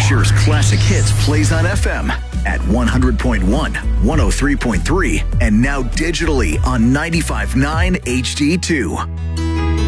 Frasier's Classic Hits plays on FM at 100.1, 103.3, and now digitally on 95.9 HD2.